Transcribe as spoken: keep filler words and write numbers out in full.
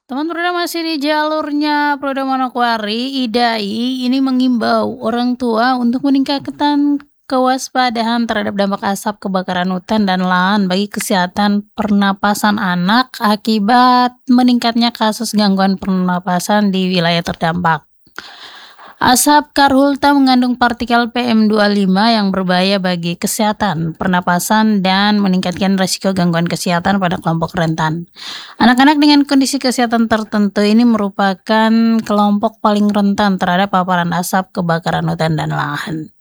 Teman Prudam masih di jalurnya Prudam Manokwari, I D A I ini mengimbau orang tua untuk meningkatkan kewaspadaan terhadap dampak asap kebakaran hutan dan lahan bagi kesehatan pernapasan anak akibat meningkatnya kasus gangguan pernapasan di wilayah terdampak. Asap karhutla mengandung partikel P M dua puluh lima yang berbahaya bagi kesehatan pernapasan dan meningkatkan risiko gangguan kesehatan pada kelompok rentan. Anak-anak dengan kondisi kesehatan tertentu ini merupakan kelompok paling rentan terhadap paparan asap kebakaran hutan dan lahan.